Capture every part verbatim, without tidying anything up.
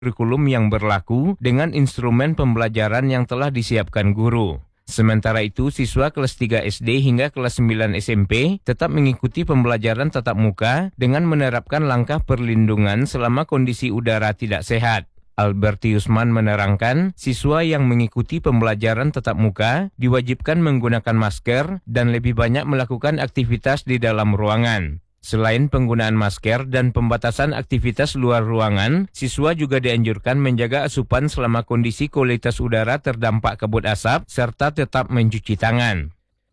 kurikulum yang berlaku dengan instrumen pembelajaran yang telah disiapkan guru. Sementara itu, siswa kelas tiga S D hingga kelas sembilan S M P tetap mengikuti pembelajaran tatap muka dengan menerapkan langkah perlindungan selama kondisi udara tidak sehat. Albertiusman menerangkan, siswa yang mengikuti pembelajaran tatap muka diwajibkan menggunakan masker dan lebih banyak melakukan aktivitas di dalam ruangan. Selain penggunaan masker dan pembatasan aktivitas luar ruangan, siswa juga dianjurkan menjaga asupan selama kondisi kualitas udara terdampak kabut asap serta tetap mencuci tangan.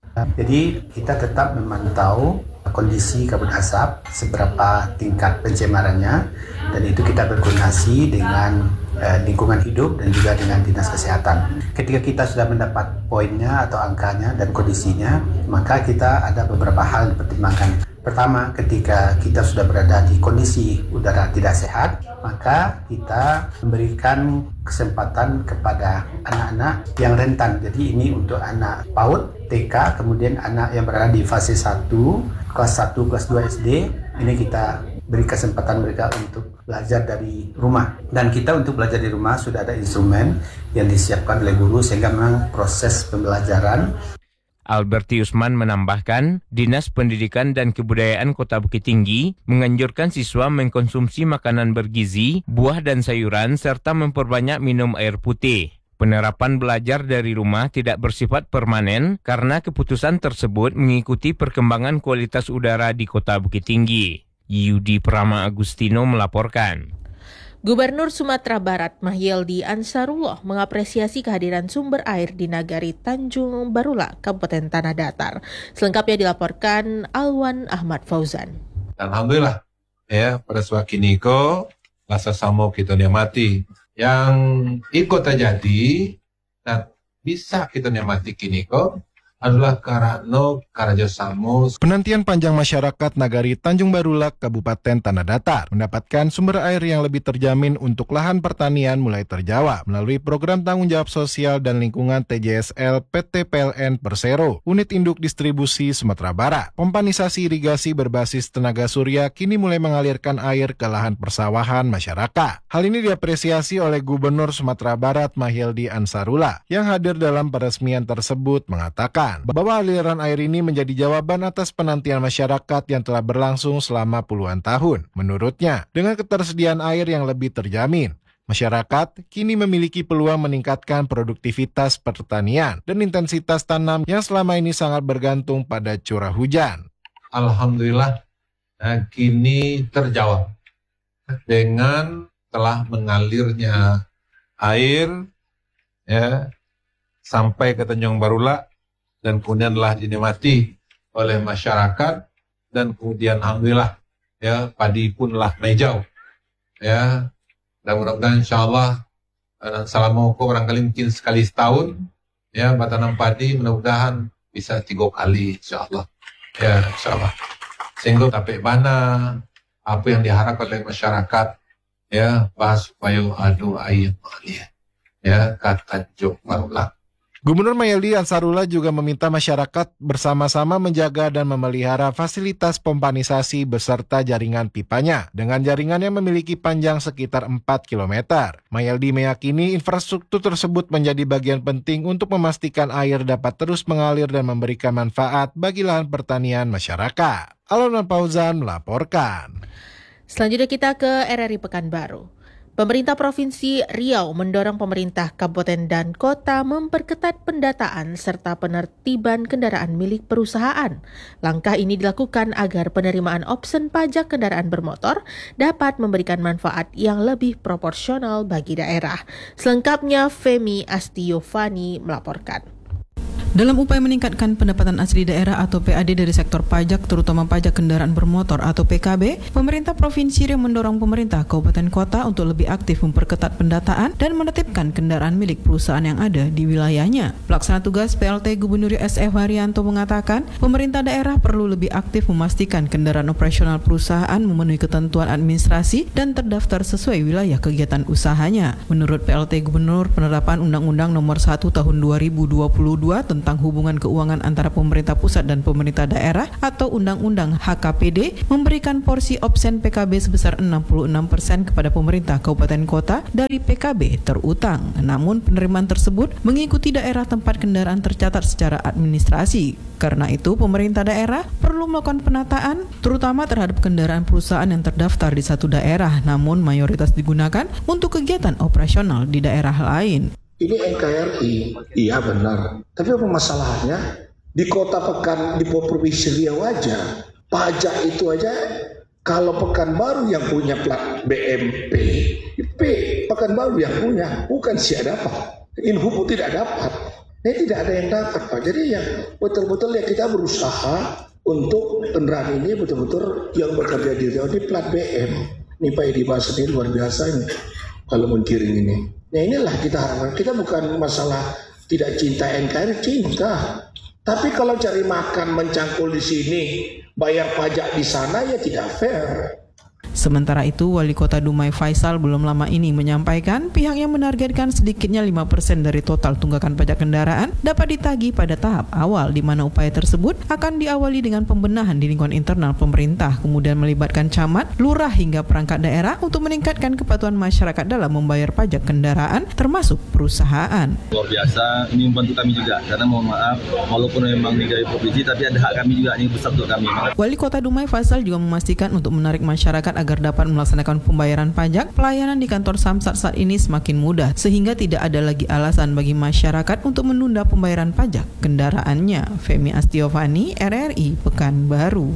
Jadi kita tetap memantau kondisi kabut asap, seberapa tingkat pencemarannya, dan itu kita berkoordinasi dengan eh, lingkungan hidup dan juga dengan dinas kesehatan. Ketika kita sudah mendapat poinnya atau angkanya dan kondisinya, maka kita ada beberapa hal yang dipertimbangkan. Pertama, ketika kita sudah berada di kondisi udara tidak sehat, maka kita memberikan kesempatan kepada anak-anak yang rentan. Jadi ini untuk anak PAUD, T K, kemudian anak yang berada di fase satu, kelas satu, kelas dua S D, ini kita beri kesempatan mereka untuk belajar dari rumah. Dan kita untuk belajar di rumah sudah ada instrumen yang disiapkan oleh guru sehingga memang proses pembelajaran. Albertiusman menambahkan, Dinas Pendidikan dan Kebudayaan Kota Bukit Tinggi menganjurkan siswa mengkonsumsi makanan bergizi, buah dan sayuran, serta memperbanyak minum air putih. Penerapan belajar dari rumah tidak bersifat permanen karena keputusan tersebut mengikuti perkembangan kualitas udara di Kota Bukit Tinggi. Yudi Prama Agustino melaporkan. Gubernur Sumatera Barat Mahyeldi Ansarullah mengapresiasi kehadiran sumber air di Nagari Tanjung Barula, Kabupaten Tanah Datar. Selengkapnya dilaporkan Alwan Ahmad Fauzan. Alhamdulillah, ya pada suatu kiniko rasa samo kita nikmati yang ikut terjadi dan bisa kita nikmati kiniko adalah karena kerjasama. Penantian panjang masyarakat Nagari Tanjung Barula, Kabupaten Tanah Datar mendapatkan sumber air yang lebih terjamin untuk lahan pertanian mulai terjawab melalui program tanggung jawab sosial dan lingkungan T J S L P T P L N Persero, Unit Induk Distribusi Sumatera Barat. Pompanisasi irigasi berbasis tenaga surya kini mulai mengalirkan air ke lahan persawahan masyarakat. Hal ini diapresiasi oleh Gubernur Sumatera Barat Mahyeldi Ansarullah yang hadir dalam peresmian tersebut mengatakan bahwa aliran air ini menjadi jawaban atas penantian masyarakat yang telah berlangsung selama puluhan tahun. Menurutnya, dengan ketersediaan air yang lebih terjamin, masyarakat kini memiliki peluang meningkatkan produktivitas pertanian dan intensitas tanam yang selama ini sangat bergantung pada curah hujan. Alhamdulillah, kini terjawab dengan telah mengalirnya air ya sampai ke Tanjung Barula dan kemudian telah dinikmati oleh masyarakat dan kemudian alhamdulillah ya padi pun lah hijau ya, dan mudah-mudahan insyaallah selama barangkali mungkin sekali setahun ya tanam padi mudah-mudahan bisa tiga kali insyaallah ya insyaallah, sehingga tapi mana apa yang diharapkan oleh masyarakat ya bahas supaya adu air mengalir ya ke Tanjung Barula. Gubernur Mahyeldi Ansarullah juga meminta masyarakat bersama-sama menjaga dan memelihara fasilitas pompanisasi beserta jaringan pipanya dengan jaringan yang memiliki panjang sekitar empat kilometer. Mahyeldi meyakini infrastruktur tersebut menjadi bagian penting untuk memastikan air dapat terus mengalir dan memberikan manfaat bagi lahan pertanian masyarakat. Alwan Fauzan melaporkan. Selanjutnya kita ke R R I Pekanbaru. Pemerintah Provinsi Riau mendorong pemerintah kabupaten dan kota memperketat pendataan serta penertiban kendaraan milik perusahaan. Langkah ini dilakukan agar penerimaan opsen pajak kendaraan bermotor dapat memberikan manfaat yang lebih proporsional bagi daerah. Selengkapnya Femi Astiovani melaporkan. Dalam upaya meningkatkan pendapatan asli daerah atau P A D dari sektor pajak, terutama pajak kendaraan bermotor atau P K B, pemerintah Provinsi Riau mendorong pemerintah kabupaten kota untuk lebih aktif memperketat pendataan dan menertibkan kendaraan milik perusahaan yang ada di wilayahnya. Pelaksana tugas P L T Gubernur S F Haryanto mengatakan, pemerintah daerah perlu lebih aktif memastikan kendaraan operasional perusahaan memenuhi ketentuan administrasi dan terdaftar sesuai wilayah kegiatan usahanya. Menurut P L T Gubernur, penerapan Undang-Undang Nomor satu Tahun dua ribu dua puluh dua tentang tentang hubungan keuangan antara pemerintah pusat dan pemerintah daerah atau Undang-Undang H K P D memberikan porsi absen P K B sebesar enam puluh enam persen kepada pemerintah kabupaten kota dari P K B terutang. Namun penerimaan tersebut mengikuti daerah tempat kendaraan tercatat secara administrasi. Karena itu pemerintah daerah perlu melakukan penataan terutama terhadap kendaraan perusahaan yang terdaftar di satu daerah namun mayoritas digunakan untuk kegiatan operasional di daerah lain. Ini N K R I, iya benar. Tapi apa masalahnya? Di kota Pekan, di Provinsi Riau aja, pajak itu aja, kalau Pekanbaru yang punya plat B M P, P Pekanbaru yang punya, bukan siapa dapat. Inhub tidak dapat. Ini tidak ada yang dapat, Pak. Jadi ya betul-betul ya kita berusaha untuk kendaraan ini betul-betul yang bekerja di Riau di plat B M. Ini Pak Edi Bahasa ini luar biasa ini kalau mengkiring ini. Nah inilah kita harapkan. Kita bukan masalah tidak cinta N K R I, cinta. Tapi kalau cari makan mencangkul di sini, bayar pajak di sana ya tidak fair. Sementara itu, Wali Kota Dumai Faisal belum lama ini menyampaikan pihaknya menargetkan sedikitnya lima persen dari total tunggakan pajak kendaraan dapat ditagih pada tahap awal di mana upaya tersebut akan diawali dengan pembenahan di lingkungan internal pemerintah, kemudian melibatkan camat, lurah hingga perangkat daerah untuk meningkatkan kepatuhan masyarakat dalam membayar pajak kendaraan termasuk perusahaan. Luar biasa, ini membantu kami juga karena mohon maaf walaupun memang dari provinsi tapi ada hak kami juga, ini besar untuk kami. Wali Kota Dumai Faisal juga memastikan untuk menarik masyarakat agar dapat melaksanakan pembayaran pajak, pelayanan di kantor Samsat saat ini semakin mudah sehingga tidak ada lagi alasan bagi masyarakat untuk menunda pembayaran pajak kendaraannya. Femi Astiovani, R R I, Pekanbaru.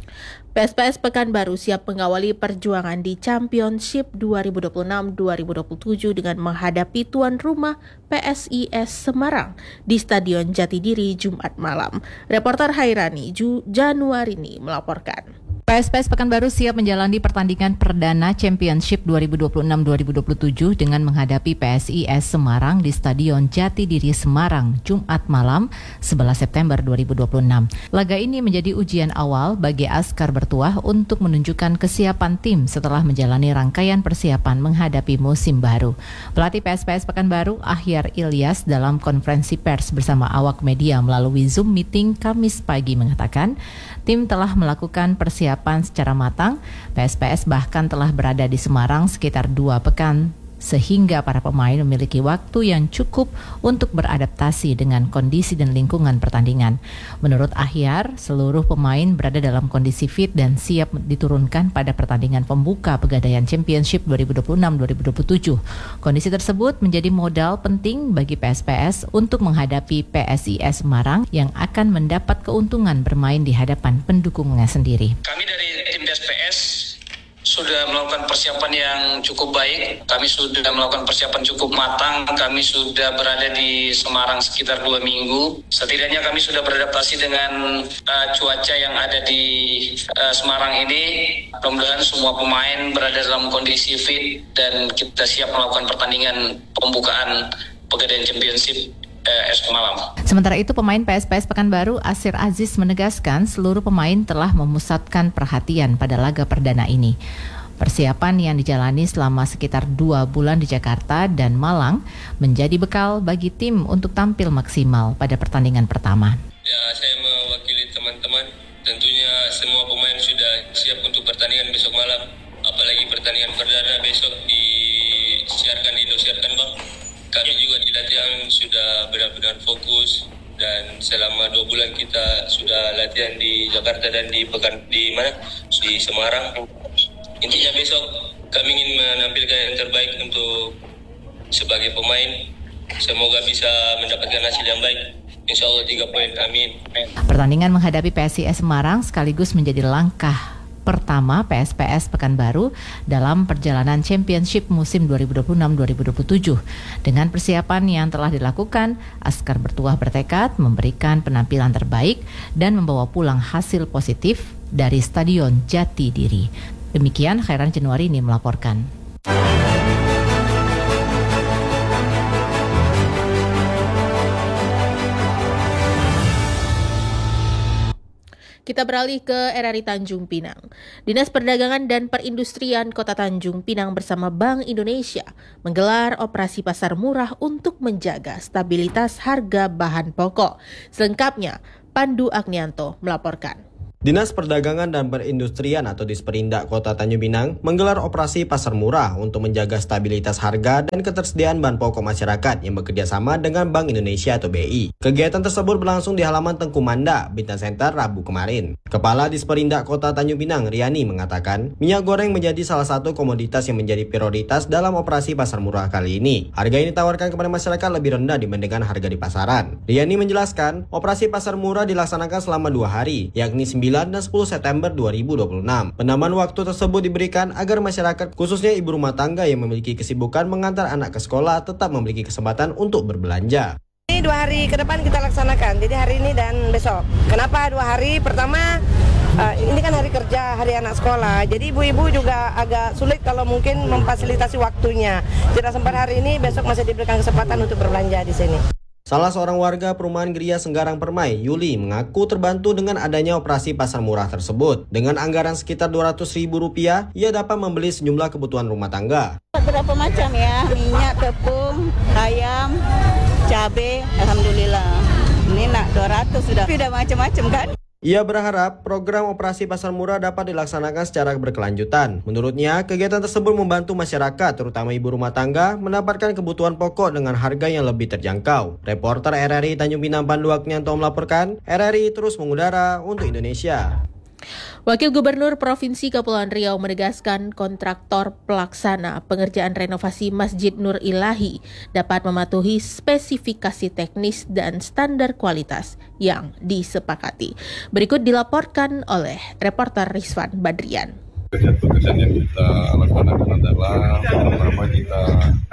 P S P S Pekanbaru siap mengawali perjuangan di Championship dua ribu dua puluh enam dua ribu dua puluh tujuh dengan menghadapi tuan rumah P S I S Semarang di Stadion Jatidiri Jumat malam. Reporter Hairani Ju Januarini melaporkan. P S P S Pekanbaru siap menjalani pertandingan perdana Championship dua ribu dua puluh enam dua ribu dua puluh tujuh dengan menghadapi P S I S Semarang di Stadion Jatidiri Semarang Jumat malam sebelas September dua ribu dua puluh enam. Laga ini menjadi ujian awal bagi Askar Bertuah untuk menunjukkan kesiapan tim setelah menjalani rangkaian persiapan menghadapi musim baru. Pelatih P S P S Pekanbaru Ahyar Ilyas dalam konferensi pers bersama awak media melalui Zoom meeting Kamis pagi mengatakan tim telah melakukan persiapan secara matang. P S P S bahkan telah berada di Semarang sekitar dua pekan sehingga para pemain memiliki waktu yang cukup untuk beradaptasi dengan kondisi dan lingkungan pertandingan. Menurut Ahyar, seluruh pemain berada dalam kondisi fit dan siap diturunkan pada pertandingan pembuka Pegadaian Championship dua ribu dua puluh enam dua ribu dua puluh tujuh. Kondisi tersebut menjadi modal penting bagi P S P S untuk menghadapi P S I S Semarang yang akan mendapat keuntungan bermain di hadapan pendukungnya sendiri. Kami dari tim P S P S sudah melakukan persiapan yang cukup baik. Kami sudah melakukan persiapan cukup matang. Kami sudah berada di Semarang sekitar dua minggu. Setidaknya kami sudah beradaptasi dengan uh, cuaca yang ada di uh, Semarang ini. Mudah-mudahan semua pemain berada dalam kondisi fit dan kita siap melakukan pertandingan pembukaan Pegadaian Championship esok malam. Sementara itu pemain P S P S Pekanbaru Asir Aziz menegaskan seluruh pemain telah memusatkan perhatian pada laga perdana ini. Persiapan yang dijalani selama sekitar dua bulan di Jakarta dan Malang menjadi bekal bagi tim untuk tampil maksimal pada pertandingan pertama. Ya, saya mewakili teman-teman. Tentunya semua pemain sudah siap untuk pertandingan besok malam. Apalagi pertandingan perdana besok disiarkan di Indosiar kan, Bang. Kami juga di latihan sudah benar-benar fokus dan selama dua bulan kita sudah latihan di Jakarta dan di Pekan di mana di Semarang. Intinya besok kami ingin menampilkan yang terbaik untuk sebagai pemain. Semoga bisa mendapatkan hasil yang baik. Insya Allah tiga poin. Amin. Pertandingan menghadapi P S I S Semarang sekaligus menjadi langkah pertama P S P S Pekanbaru dalam perjalanan Championship musim dua ribu dua puluh enam dua ribu dua puluh tujuh. Dengan persiapan yang telah dilakukan, Askar Bertuah bertekad memberikan penampilan terbaik dan membawa pulang hasil positif dari Stadion Jatidiri. Demikian Khairan Januarini melaporkan. Kita Kita beralih ke R R I Tanjung Pinang. Dinas Perdagangan dan Perindustrian Kota Tanjung Pinang bersama Bank Indonesia menggelar operasi pasar murah untuk menjaga stabilitas harga bahan pokok. Selengkapnya, Pandu Agnianto melaporkan. Dinas Perdagangan dan Perindustrian atau Disperindak Kota Tanjung Pinang menggelar operasi pasar murah untuk menjaga stabilitas harga dan ketersediaan bahan pokok masyarakat yang bekerja sama dengan Bank Indonesia atau B I. Kegiatan tersebut berlangsung di halaman Tengku Manda, Bintan Center, Rabu kemarin. Kepala Disperindak Kota Tanjung Pinang, Riani, mengatakan minyak goreng menjadi salah satu komoditas yang menjadi prioritas dalam operasi pasar murah kali ini. Harga ini ditawarkan kepada masyarakat lebih rendah dibandingkan harga di pasaran. Riani menjelaskan, operasi pasar murah dilaksanakan selama dua hari, yakni sembilan dan sepuluh September dua ribu dua puluh enam. Penambahan waktu tersebut diberikan agar masyarakat, khususnya ibu rumah tangga yang memiliki kesibukan mengantar anak ke sekolah, tetap memiliki kesempatan untuk berbelanja. Ini dua hari ke depan kita laksanakan, jadi hari ini dan besok. Kenapa dua hari? Pertama, uh, ini kan hari kerja, hari anak sekolah. Jadi ibu-ibu juga agak sulit kalau mungkin memfasilitasi waktunya. Tidak sempat hari ini, besok masih diberikan kesempatan untuk berbelanja di sini. Salah seorang warga perumahan Gria Senggarang Permai, Yuli, mengaku terbantu dengan adanya operasi pasar murah tersebut. Dengan anggaran sekitar dua ratus ribu rupiah, ia dapat membeli sejumlah kebutuhan rumah tangga. Berapa macam ya? Minyak, tepung, ayam, cabai, alhamdulillah. Ini nak dua ratus sudah. Sudah macam-macam kan? Ia berharap program operasi pasar murah dapat dilaksanakan secara berkelanjutan. Menurutnya, kegiatan tersebut membantu masyarakat, terutama ibu rumah tangga, mendapatkan kebutuhan pokok dengan harga yang lebih terjangkau. Reporter R R I Tanjung Pinang Pandu Agnianto melaporkan, R R I terus mengudara untuk Indonesia. Wakil Gubernur Provinsi Kepulauan Riau menegaskan kontraktor pelaksana pengerjaan renovasi Masjid Nur Ilahi dapat mematuhi spesifikasi teknis dan standar kualitas yang disepakati. Berikut dilaporkan oleh reporter Rizwan Badrian. Pekerjaan-pekerjaan yang kita laksanakan adalah pertama kita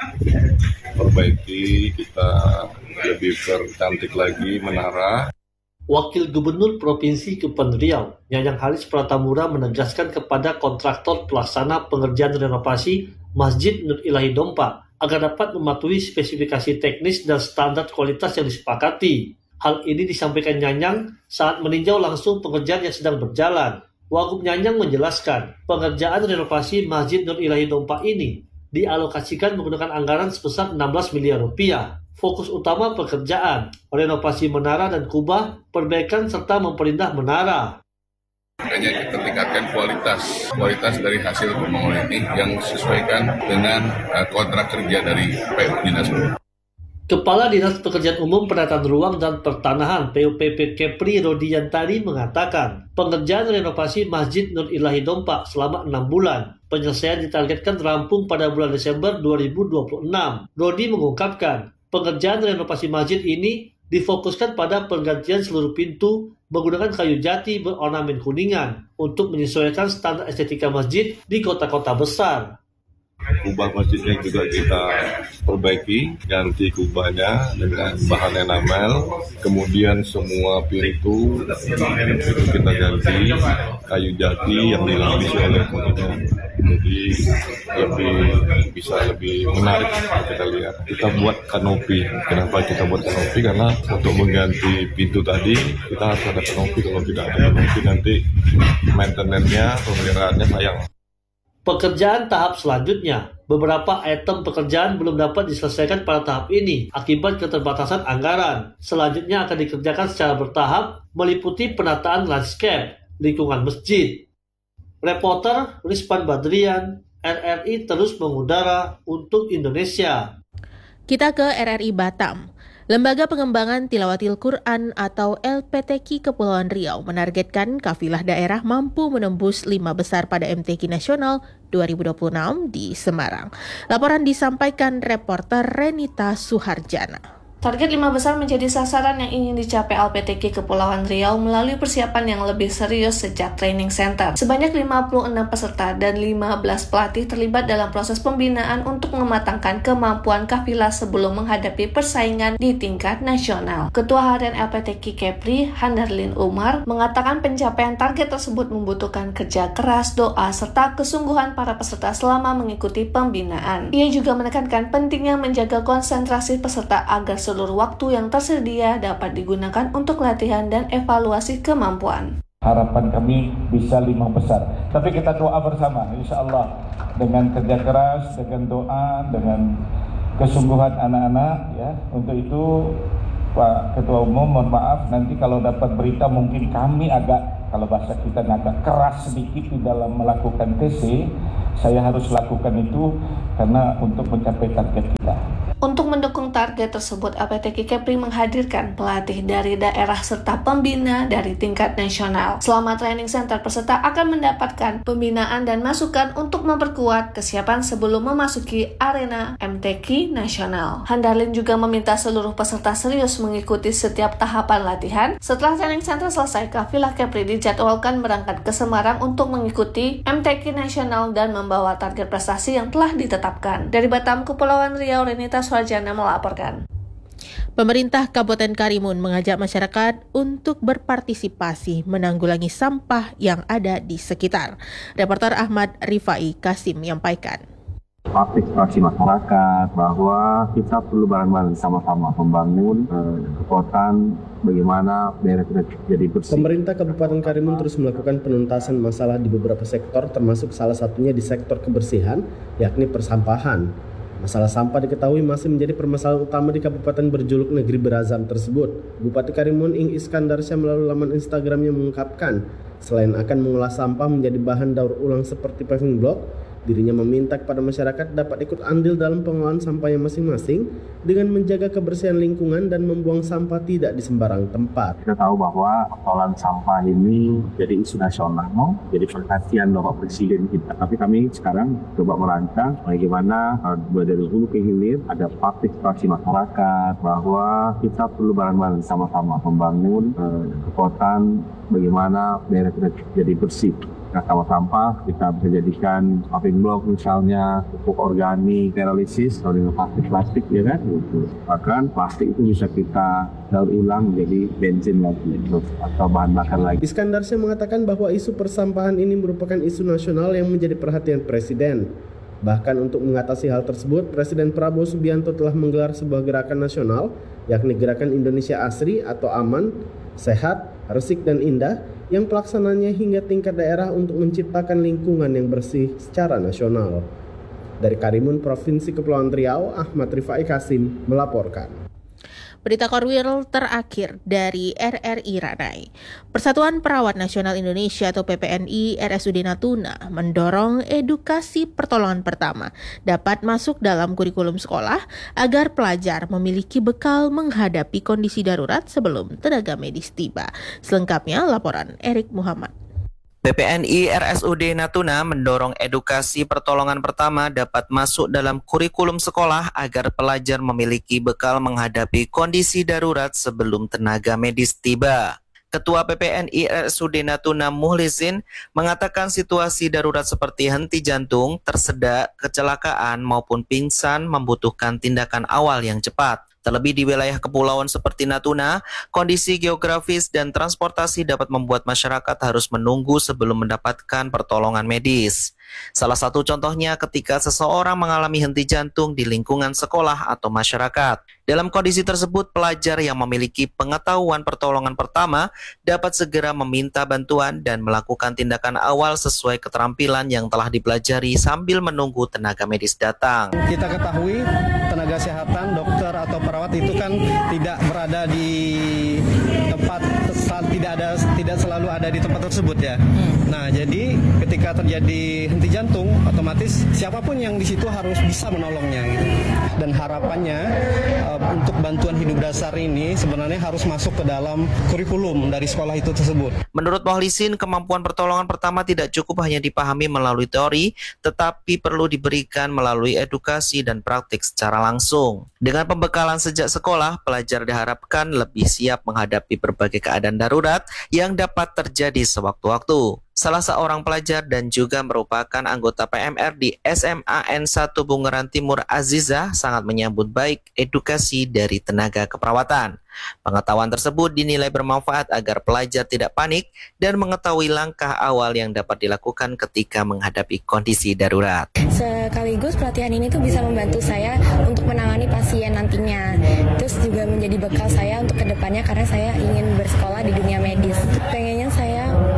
perbaiki, kita lebih percantik lagi menara. Wakil Gubernur Provinsi Kepulauan Riau, Yayang Haris Pratamura menegaskan kepada kontraktor pelaksana pengerjaan renovasi Masjid Nur Ilahi Dompa agar dapat mematuhi spesifikasi teknis dan standar kualitas yang disepakati. Hal ini disampaikan Yayang saat meninjau langsung pengerjaan yang sedang berjalan. Wagub Yayang menjelaskan, pengerjaan renovasi Masjid Nur Ilahi Dompa ini dialokasikan menggunakan anggaran sebesar enam belas miliar rupiah. Fokus utama pekerjaan, renovasi menara dan kubah, perbaikan serta memperindah menara. Makanya kita tingkatkan kualitas, kualitas dari hasil pembangunan ini yang disesuaikan dengan uh, kontrak kerja dari P U Dinas. Kepala Dinas Pekerjaan Umum Penataan Ruang dan Pertanahan P U P P Kepri Rodiantari mengatakan, pengerjaan renovasi Masjid Nur Ilahi Dompa selama enam bulan. Penyelesaian ditargetkan rampung pada bulan Desember dua ribu dua puluh enam. Rodi mengungkapkan, pengerjaan renovasi masjid ini difokuskan pada penggantian seluruh pintu menggunakan kayu jati berornamen kuningan untuk menyesuaikan standar estetika masjid di kota-kota besar. Kubah masjidnya juga kita perbaiki, ganti kubahnya dengan bahan enamel, kemudian semua pintu itu kita ganti kayu jati yang dilapisi oleh kuningan. Jadi lebih bisa lebih menarik kita lihat. Kita buat kanopi. Kenapa kita buat kanopi? Karena untuk mengganti pintu tadi kita harus ada kanopi. Kalau tidak ada kanopi nanti maintenance-nya, pemeliharaannya sayang. Pekerjaan tahap selanjutnya, beberapa item pekerjaan belum dapat diselesaikan pada tahap ini akibat keterbatasan anggaran. Selanjutnya akan dikerjakan secara bertahap, meliputi penataan landscape, lingkungan masjid. Reporter Rizwan Badrian, R R I terus mengudara untuk Indonesia. Kita ke R R I Batam. Lembaga Pengembangan Tilawatil Quran atau L P T Q Kepulauan Riau menargetkan kafilah daerah mampu menembus lima besar pada M T Q Nasional dua ribu dua puluh enam di Semarang. Laporan disampaikan reporter Renita Suharjana. Target lima besar menjadi sasaran yang ingin dicapai L P T Q Kepulauan Riau melalui persiapan yang lebih serius sejak training center. Sebanyak lima puluh enam peserta dan lima belas pelatih terlibat dalam proses pembinaan untuk mematangkan kemampuan kafilah sebelum menghadapi persaingan di tingkat nasional. Ketua Harian L P T Q Kepri, Handarlin Umar, mengatakan pencapaian target tersebut membutuhkan kerja keras, doa, serta kesungguhan para peserta selama mengikuti pembinaan. Ia juga menekankan pentingnya menjaga konsentrasi peserta agar seluruh waktu yang tersedia dapat digunakan untuk latihan dan evaluasi kemampuan. Harapan kami bisa lima besar. Tapi kita doa bersama, insya Allah. Dengan kerja keras, dengan doa, dengan kesungguhan anak-anak. Ya. Untuk itu Pak Ketua Umum, mohon maaf nanti kalau dapat berita mungkin kami agak, kalau bahasa kita agak keras sedikit di dalam melakukan T C. Saya harus lakukan itu karena untuk mencapai target kita. Untuk mendukung target tersebut, A P T K Kepri menghadirkan pelatih dari daerah serta pembina dari tingkat nasional. Selama training center, peserta akan mendapatkan pembinaan dan masukan untuk memperkuat kesiapan sebelum memasuki arena M T Q nasional. Handarlin juga meminta seluruh peserta serius mengikuti setiap tahapan latihan. Setelah training center selesai, kafilah Kepri dijadwalkan berangkat ke Semarang untuk mengikuti M T Q nasional dan membawa target prestasi yang telah ditetapkan. Dari Batam, Kepulauan Riau, Renita Suarjana melaporkan. Pemerintah Kabupaten Karimun mengajak masyarakat untuk berpartisipasi menanggulangi sampah yang ada di sekitar. Reporter Ahmad Rifai Kasim menyampaikan. Partisipasi masyarakat bahwa kita perlu bareng-bareng sama-sama membangun eh, kekuatan bagaimana daerah kita jadi bersih. Pemerintah Kabupaten Karimun terus melakukan penuntasan masalah di beberapa sektor, termasuk salah satunya di sektor kebersihan, yakni persampahan. Masalah sampah diketahui masih menjadi permasalahan utama di kabupaten berjuluk Negeri Berazam tersebut. Bupati Karimun Ing Iskandarsyah melalui laman Instagramnya mengungkapkan, selain akan mengolah sampah menjadi bahan daur ulang seperti paving block, dirinya meminta kepada masyarakat dapat ikut andil dalam pengolahan sampahnya masing-masing dengan menjaga kebersihan lingkungan dan membuang sampah tidak di sembarang tempat. Kita tahu bahwa persoalan sampah ini jadi isu nasional, jadi perhatian Bapak Presiden kita. Tapi kami sekarang coba merancang bagaimana dari hulu ke hilir ada partisipasi masyarakat, bahwa kita perlu bareng-bareng sama-sama membangun eh, kekuatan bagaimana daerah kita jadi bersih. Nah, kalau sampah kita bisa jadikan paving block misalnya, pupuk organik, terolisis, atau dengan plastik plastik ya kan, gitu. Bahkan plastik itu bisa kita daur ulang menjadi bensin lagi atau bahan bakar lagi. Iskandarsyah mengatakan bahwa isu persampahan ini merupakan isu nasional yang menjadi perhatian Presiden. Bahkan untuk mengatasi hal tersebut, Presiden Prabowo Subianto telah menggelar sebuah gerakan nasional, yakni Gerakan Indonesia Asri atau Aman, Sehat, Resik dan Indah, yang pelaksananya hingga tingkat daerah untuk menciptakan lingkungan yang bersih secara nasional. Dari Karimun, Provinsi Kepulauan Riau, Ahmad Rifai Kasim melaporkan. Berita Korwil terakhir dari R R I Ranai. Persatuan Perawat Nasional Indonesia atau P P N I R S U D Natuna mendorong edukasi pertolongan pertama dapat masuk dalam kurikulum sekolah agar pelajar memiliki bekal menghadapi kondisi darurat sebelum tenaga medis tiba. Selengkapnya laporan Erik Muhammad. P P N I R S U D Natuna mendorong edukasi pertolongan pertama dapat masuk dalam kurikulum sekolah agar pelajar memiliki bekal menghadapi kondisi darurat sebelum tenaga medis tiba. Ketua P P N I R S U D Natuna Muhlizin mengatakan situasi darurat seperti henti jantung, tersedak, kecelakaan maupun pingsan membutuhkan tindakan awal yang cepat. Terlebih di wilayah kepulauan seperti Natuna, kondisi geografis dan transportasi dapat membuat masyarakat harus menunggu sebelum mendapatkan pertolongan medis. Salah satu contohnya ketika seseorang mengalami henti jantung di lingkungan sekolah atau masyarakat. Dalam kondisi tersebut, pelajar yang memiliki pengetahuan pertolongan pertama dapat segera meminta bantuan dan melakukan tindakan awal sesuai keterampilan yang telah dipelajari sambil menunggu tenaga medis datang. Kita ketahui tenaga kesehatan, dokter atau perawat itu kan tidak berada di tempat, tidak ada tidak selalu ada di tempat tersebut ya. Nah, jadi ketika terjadi henti jantung, otomatis siapapun yang di situ harus bisa menolongnya gitu. Dan harapannya uh, untuk bantuan hidup dasar ini sebenarnya harus masuk ke dalam kurikulum dari sekolah itu tersebut. Menurut Muhlizin, kemampuan pertolongan pertama tidak cukup hanya dipahami melalui teori, tetapi perlu diberikan melalui edukasi dan praktik secara langsung. Dengan pembekalan sejak sekolah, pelajar diharapkan lebih siap menghadapi berbagai keadaan darurat yang dapat terjadi sewaktu-waktu. Salah seorang pelajar dan juga merupakan anggota P M R di S M A N satu Bungeran Timur, Aziza, sangat menyambut baik edukasi dari tenaga keperawatan. Pengetahuan tersebut dinilai bermanfaat agar pelajar tidak panik dan mengetahui langkah awal yang dapat dilakukan ketika menghadapi kondisi darurat. Sekaligus pelatihan ini tuh bisa membantu saya untuk menangani pasien nantinya. Terus juga menjadi bekal saya untuk kedepannya karena saya ingin bersekolah di dunia medis. Pengennya saya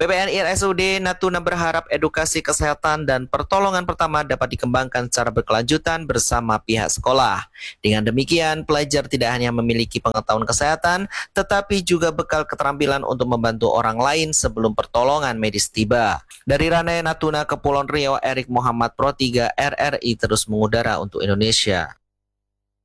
P P N I R S U D Natuna berharap edukasi kesehatan dan pertolongan pertama dapat dikembangkan secara berkelanjutan bersama pihak sekolah. Dengan demikian, pelajar tidak hanya memiliki pengetahuan kesehatan, tetapi juga bekal keterampilan untuk membantu orang lain sebelum pertolongan medis tiba. Dari Ranai Natuna, Kepulauan Riau, Erik Muhammad Pro tiga R R I terus mengudara untuk Indonesia.